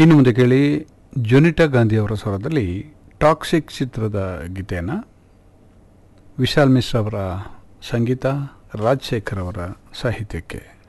ಇನ್ನು ಮುಂದೆ ಕೇಳಿ ಜೊನಿಟಾ ಗಾಂಧಿಯವರ ಸ್ವರದಲ್ಲಿ ಟಾಕ್ಸಿಕ್ ಚಿತ್ರದ ಗೀತೆಯನ್ನು ವಿಶಾಲ್ ಮಿಶ್ರಾ ಅವರ ಸಂಗೀತ, ರಾಜಶೇಖರ್ ಅವರ ಸಾಹಿತ್ಯಕ್ಕೆ.